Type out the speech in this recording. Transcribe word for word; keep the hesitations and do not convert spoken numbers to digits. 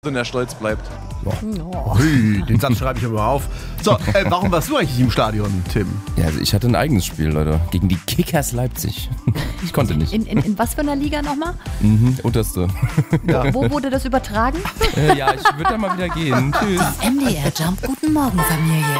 und er stolz bleibt. Oh. Hui, den Satz schreibe ich immer auf. So, äh, warum warst du eigentlich im Stadion, Tim? Ja, also ich hatte ein eigenes Spiel, Leute. Gegen die Kickers Leipzig. Ich konnte nicht. In, in, in was für einer Liga nochmal? Mhm, unterste. Ja. Wo wurde das übertragen? Äh, ja, ich würde da mal wieder gehen. Tschüss. M D R Jump, guten Morgen, Familie.